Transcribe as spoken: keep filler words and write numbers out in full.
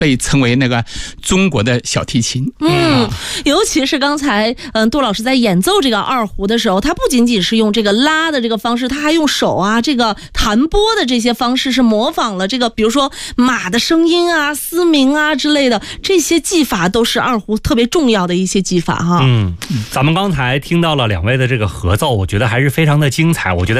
被称为那个中国的小提琴。 嗯，尤其是刚才嗯杜老师在演奏这个二胡的时候，他不仅仅是用这个拉的这个方式，他还用手啊这个弹拨的这些方式，是模仿了这个比如说马的声音啊、嘶鸣啊之类的，这些技法都是二胡特别重要的一些技法哈。 嗯，咱们刚才听到了两位的这个合奏，我觉得还是非常的精彩，我觉得